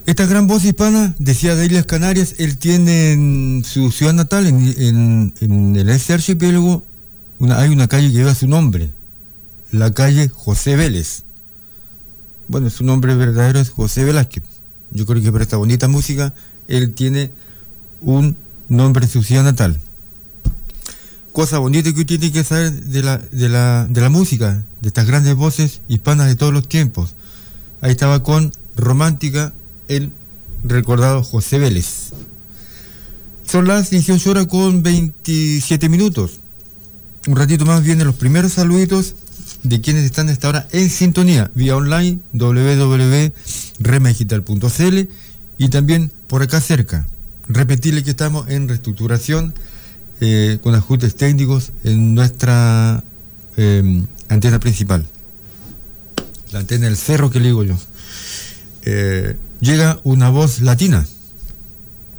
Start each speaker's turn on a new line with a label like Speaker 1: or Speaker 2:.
Speaker 1: Esta gran voz hispana, decía de Islas Canarias, él tiene en su ciudad natal, en ese archipiélago, hay una calle que lleva su nombre, la calle José Vélez. Bueno, su nombre verdadero es José Velázquez. Yo creo que por esta bonita música, él tiene un nombre en su ciudad natal. Cosa bonita que tiene que saber de la música, de estas grandes voces hispanas de todos los tiempos. Ahí estaba con Romántica, el recordado José Vélez. Son las 18 horas con 27 minutos. Un ratito más vienen los primeros saluditos de quienes están a esta hora en sintonía, vía online, www.remedigital.cl, y también por acá cerca. Repetirle que estamos en reestructuración con ajustes técnicos en nuestra antena principal. La antena del cerro que le digo yo. Llega una voz latina.